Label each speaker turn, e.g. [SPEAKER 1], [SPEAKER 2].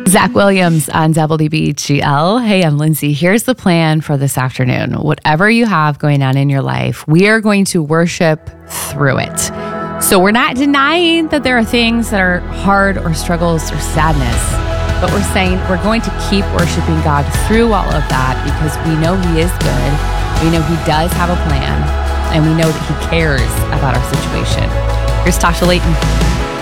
[SPEAKER 1] Zach Williams on WBGL. Hey, I'm Lindsay. Here's the plan for this afternoon. Whatever you have going on in your life, we are going to worship through it. So we're not denying that there are things that are hard or struggles or sadness, but we're saying we're going to keep worshiping God through all of that because we know He is good. We know He does have a plan, and we know that He cares about our situation. Here's Tasha Layton.